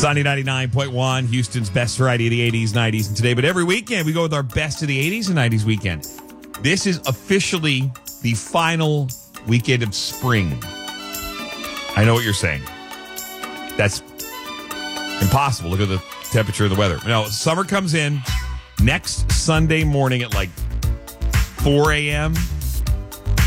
Sunny 99.1, Houston's best variety of the 80s, 90s, and today. But every weekend, we go with our best of the 80s and 90s weekend. This is officially the final weekend of spring. I know what you're saying. That's impossible. Look at the temperature of the weather. No, summer comes in next Sunday morning at like 4 a.m.